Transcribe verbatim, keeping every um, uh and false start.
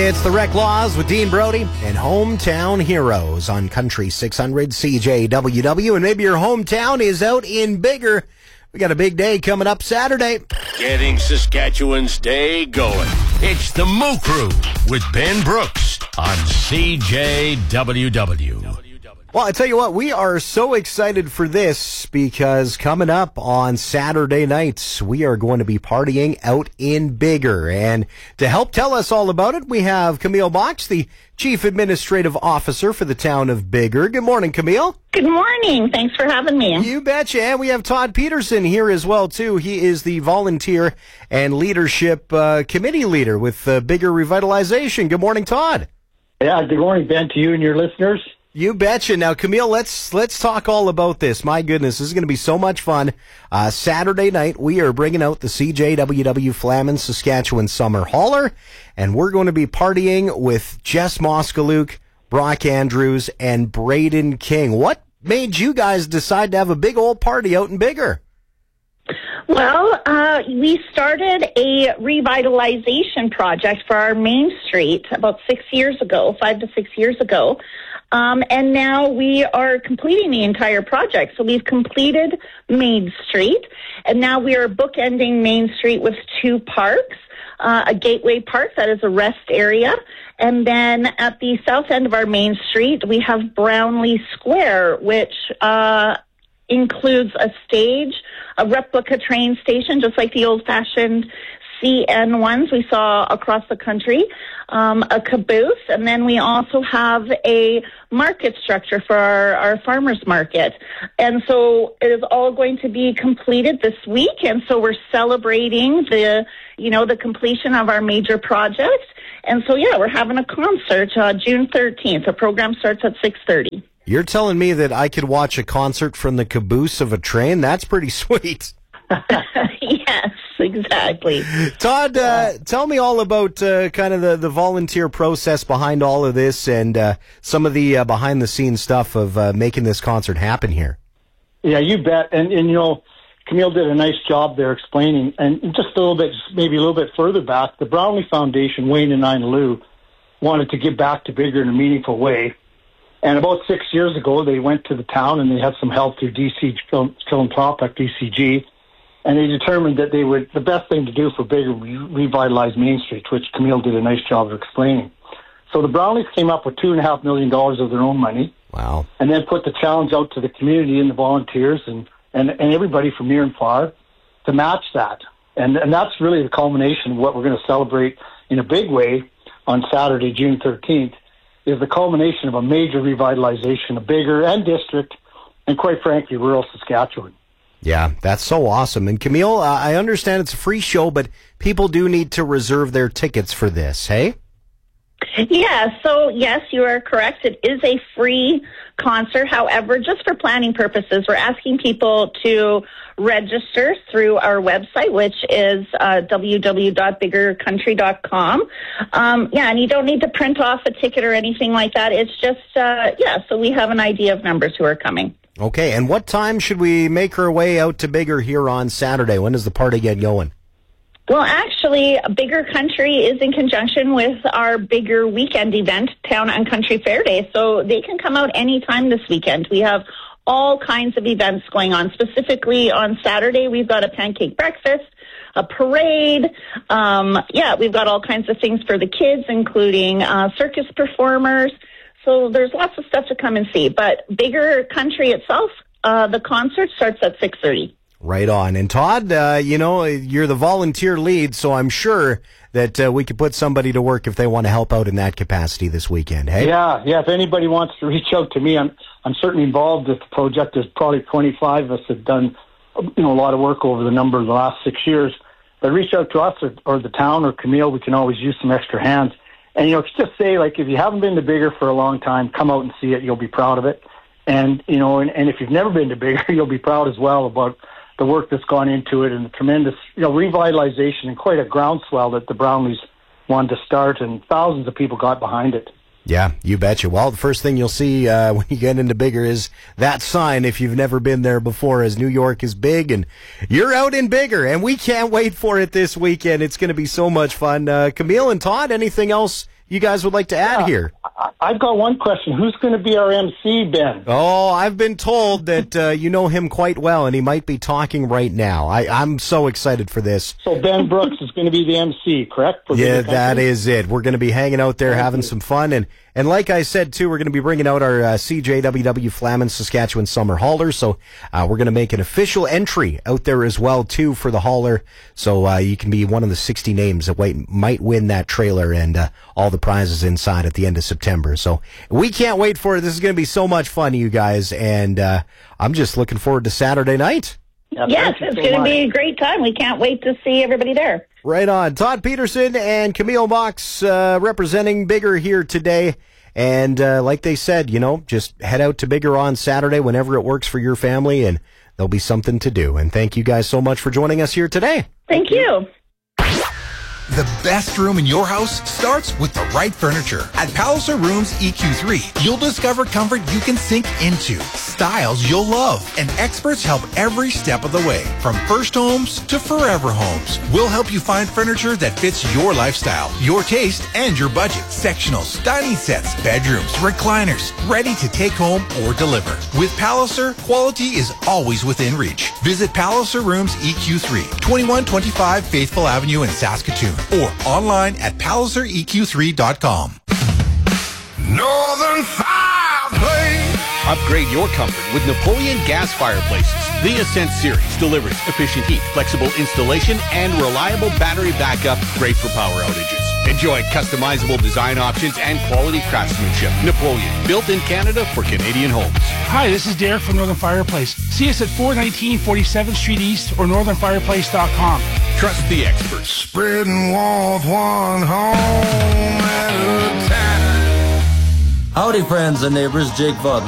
It's the Rec Laws with Dean Brody and Hometown Heroes on Country six hundred C J W W. And maybe your hometown is out in Biggar. We got a big day coming up Saturday. Getting Saskatchewan's day going. It's the Moo Crew with Ben Brooks on C J W W. Well, I tell you what, we are so excited for this because coming up on Saturday nights, we are going to be partying out in Biggar. And to help tell us all about it, we have Camille Box, the Chief Administrative Officer for the town of Biggar. Good morning, Camille. Good morning. Thanks for having me. You betcha. And we have Todd Peterson here as well, too. He is the Volunteer and Leadership uh, Committee Leader with uh, Biggar Revitalization. Good morning, Todd. Yeah, good morning, Ben, to you and your listeners. You betcha. Now, Camille, let's let's talk all about this. My goodness, this is going to be so much fun. Uh, Saturday night, we are bringing out the C J W W Flamin Saskatchewan Summer Hauler, and we're going to be partying with Jess Moskalouk, Brock Andrews, and Braden King. What made you guys decide to have a big old party out in Biggar? Well, uh, we started a revitalization project for our Main Street about six years ago, five to six years ago. Um, and now we are completing the entire project. So we've completed Main Street, and now we are bookending Main Street with two parks, uh, a Gateway Park that is a rest area, and then at the south end of our Main Street, we have Brownlee Square, which uh, includes a stage, a replica train station, just like the old-fashioned C N ones we saw across the country, um, a caboose, and then we also have a market structure for our, our farmers market. And so it is all going to be completed this week, and so we're celebrating the, you know, the completion of our major project. And so, yeah, we're having a concert uh, June thirteenth. The program starts at six thirty. You're telling me that I could watch a concert from the caboose of a train? That's pretty sweet. Yes, exactly. Todd, uh, tell me all about uh, kind of the, the volunteer process behind all of this and uh, some of the uh, behind-the-scenes stuff of uh, making this concert happen here. Yeah, you bet. And, and, you know, Camille did a nice job there explaining. And just a little bit, maybe a little bit further back, the Brownlee Foundation, Wayne and Nina Lou, wanted to give back to Biggar in a meaningful way. And about six years ago, they went to the town and they had some help through D C Philanthropic, D C G, and they determined that they would, the best thing to do for Biggar would revitalize Main Street, which Camille did a nice job of explaining. So the Brownlees came up with two and a half million dollars of their own money. Wow. And then put the challenge out to the community and the volunteers and, and, and everybody from near and far to match that. And, and that's really the culmination of what we're going to celebrate in a big way on Saturday, June thirteenth, is the culmination of a major revitalization of Biggar and district and, quite frankly, rural Saskatchewan. Yeah, that's so awesome. And Camille, uh, I understand it's a free show, but people do need to reserve their tickets for this, hey? Yeah, so yes, you are correct. It is a free concert. However, just for planning purposes, we're asking people to register through our website, which is uh, w w w dot biggar country dot com. Um, yeah, and you don't need to print off a ticket or anything like that. It's just, uh, yeah, so we have an idea of numbers who are coming. Okay, and what time should we make our way out to Biggar here on Saturday? When does the party get going? Well, actually, Biggar Country is in conjunction with our Biggar weekend event, Town and Country Fair Day, so they can come out anytime this weekend. We have all kinds of events going on. Specifically on Saturday, we've got a pancake breakfast, a parade. Um, yeah, we've got all kinds of things for the kids, including uh, circus performers. So there's lots of stuff to come and see. But Biggar Country itself, uh, the concert starts at six thirty. Right on. And Todd, uh, you know, you're the volunteer lead, so I'm sure that uh, we could put somebody to work if they want to help out in that capacity this weekend, hey? Yeah, yeah. If anybody wants to reach out to me, I'm I'm certainly involved with the project. There's probably twenty-five of us that have done, you know, a lot of work over the number of the last six years. But reach out to us or, or the town or Camille. We can always use some extra hands. And, you know, just say, like, if you haven't been to Biggar for a long time, come out and see it. You'll be proud of it. And, you know, and, and if you've never been to Biggar, you'll be proud as well about the work that's gone into it and the tremendous, you know, revitalization and quite a groundswell that the Brownlees wanted to start, and thousands of people got behind it. Yeah, you betcha. Well, the first thing you'll see uh, when you get into Biggar is that sign, if you've never been there before, as New York is big, and you're out in Biggar, and we can't wait for it this weekend. It's going to be so much fun. Uh, Camille and Todd, anything else you guys would like to add Yeah. here. I, I've got one question. Who's going to be our M C, Ben? Oh, I've been told that uh, you know him quite well, and he might be talking right now. I, I'm so excited for this. So Ben Brooks is going to be the M C, correct? For Yeah, the that country? is it. We're going to be hanging out there, having some fun, and and like I said too, we're going to be bringing out our uh, C J W W Flamin Saskatchewan Summer Hauler. So uh, we're going to make an official entry out there as well too for the hauler. So uh, you can be one of the sixty names that wait, might win that trailer and uh, all the prizes inside at the end of September. So we can't wait for it. This is going to be so much fun, you guys, and uh, I'm just looking forward to Saturday night. Yeah, Yes, thank you it's so going to much. be a great time. We can't wait to see everybody there. Right on. Todd Peterson and Camille Box uh, representing Bigger here today. And uh, like they said, you know, just head out to Bigger on Saturday whenever it works for your family, and there'll be something to do. And thank you guys so much for joining us here today. Thank you. The best room in your house starts with the right furniture. At Palliser Rooms E Q three, you'll discover comfort you can sink into, styles you'll love, and experts help every step of the way. From first homes to forever homes, we'll help you find furniture that fits your lifestyle, your taste, and your budget. Sectionals, dining sets, bedrooms, recliners, ready to take home or deliver. With Palliser, quality is always within reach. Visit Palliser Rooms E Q three, twenty-one twenty-five Faithful Avenue in Saskatoon, or online at palliser E Q three dot com. Northern Fireplace. Upgrade your comfort with Napoleon gas fireplaces. The Ascent series delivers efficient heat, flexible installation, and reliable battery backup, great for power outages. Enjoy customizable design options and quality craftsmanship. Napoleon, built in Canada for Canadian homes. Hi, this is Derek from Northern Fireplace. See us at four nineteen forty-seventh Street East or northern fireplace dot com. Trust the experts. Spreading warmth one home at a time. Howdy, friends and neighbors. Jake Vaughn.